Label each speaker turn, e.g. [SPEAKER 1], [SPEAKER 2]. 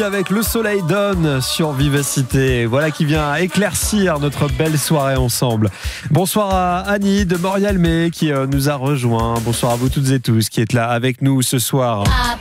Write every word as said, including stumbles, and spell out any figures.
[SPEAKER 1] avec Le Soleil donne sur Vivacité. Voilà qui vient éclaircir notre belle soirée ensemble. Bonsoir à Annie de Morialmé qui nous a rejoint. Bonsoir à vous toutes et tous qui êtes là avec nous ce soir.